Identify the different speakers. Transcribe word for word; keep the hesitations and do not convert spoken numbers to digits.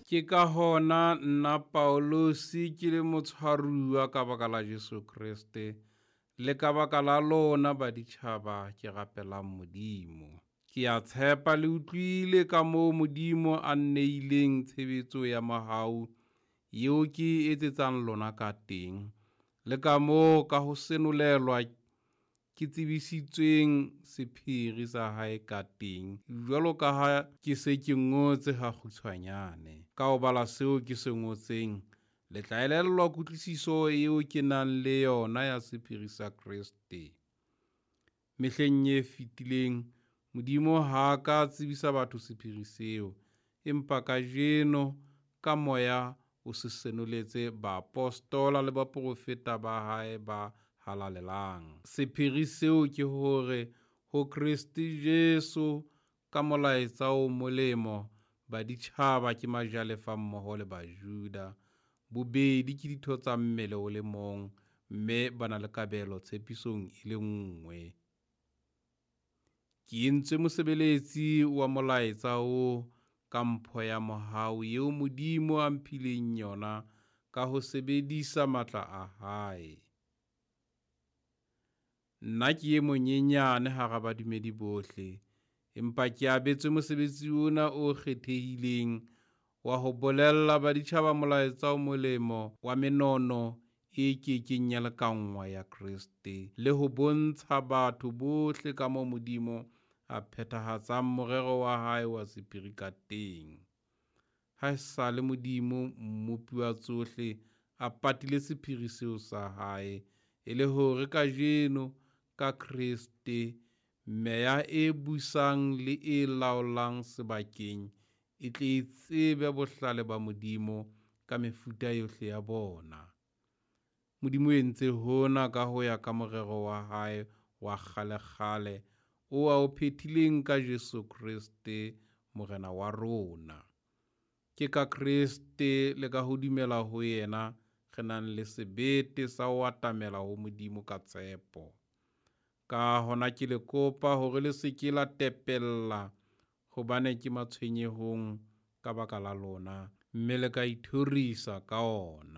Speaker 1: Ke ka hona nna Paulosi ke le motshwaruwa ka baka la Jesu Kriste le ka baka la lona baditjhaba ke rapelang Modimo. Ke a tshepa le utlwile ka moo Modimo a nneileng tshebetso ya mahau yeo ke etsetsang lona ka teng, le ka moo ka ho senolelwa ke tsebisitsweng sephiri sa hae ka teng, jwalo ka ha ke se ke ngotse ha kgutshwanyane. Ka ho bala seo ke se ngotseng, le tla elellwa kutlwisiso eo ke nang le yona ya sephiri sa Kriste. Mehleng e fetileng, Modimo ha ka tsebisa batho sephiri seo, empa kajeno ka moya o se senoletse baapostola le baprofeta ba hae ba halalelang. Sephiri seo ke hore ho Kristi Jesu ka molaetsa o molemo, baditjhaba ke majalefa mmoho le Bajuda, bobedi ke ditho tsa mmele o le mong, mme ba na le kabelo tshepisong e le nngwe. Ke entswe mosebeletsi wa molaetsa o ka mpho ya mohau eo Modimo a mphileng yona ka ho sebedisa matla a hae. Nna ke e monyenyane hara badumedi bohle, empa ke abetswe mosebetsi ona o kgethehileng wa ho bolella baditjhaba molaetsa o molemo wa menono e kekeng ya lekanngwa ya Kriste, le ho bontsha batho bohle ka moo Modimo a phethahatsang morero wa hae wa sephiri ka teng. Ha esale Modimo mmupi wa tsohle a patile sephiri seo sa hae, e le hore kajeno ka Kriste meya e busang le e laolang sebakeng e tle e tsebe bohlale ba Modimo ka mefuta yohle ya bona. Modimo e entse hona ka ho ya ka morero wa hae wa kgalekgale o a o phethileng ka Jesu Kriste morena wa rona. Ke ka Kriste le ka ho dumela ho yena re nang le sebete sa ho atamela ho Modimo ka tshepo. Ka hona ke le kopa hore le se ke la tepella hobane ke matshwenyehong ka baka la lona, mme le ka ithorisa ka ona.